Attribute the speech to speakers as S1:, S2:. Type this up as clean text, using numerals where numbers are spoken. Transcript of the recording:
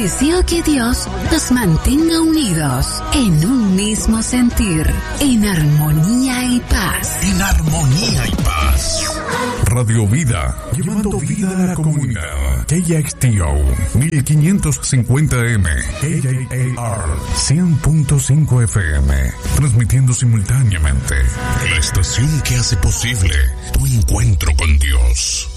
S1: Deseo que Dios nos mantenga unidos en un mismo sentir, en armonía y paz.
S2: En armonía y paz. Radio Vida, llevando vida a la comunidad. KXTO 1550M, KJAR 100.5 FM, transmitiendo simultáneamente. La estación que hace posible tu encuentro con Dios.